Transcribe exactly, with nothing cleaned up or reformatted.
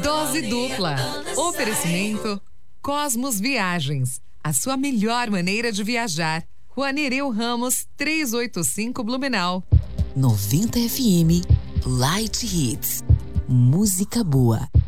Dose dupla. Oferecimento Cosmos Viagens. A sua melhor maneira de viajar. Rua Nereu Ramos, trezentos e oitenta e cinco, Blumenau. noventa F M Light Hits. Música boa.